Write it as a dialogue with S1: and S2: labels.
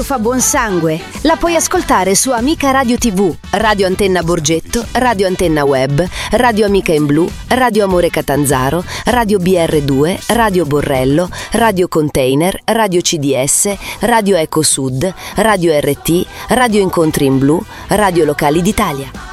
S1: fa buon sangue. La puoi ascoltare su Amica Radio TV, Radio Antenna Borgetto, Radio Antenna Web, Radio Amica in Blu, Radio Amore Catanzaro, Radio BR2, Radio Borrello, Radio Container, Radio CDS, Radio Eco Sud, Radio RT, Radio Incontri in Blu, Radio Locali d'Italia.